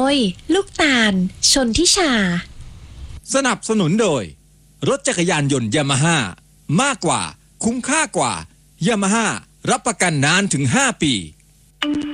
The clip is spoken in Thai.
ยลูกตาลชนทิชาสนับสนุนโดยรถจักรยานยนต์ยามาฮ่ามากกว่าคุ้มค่ากว่ายามาฮ่ารับประกันนานถึง5 ปี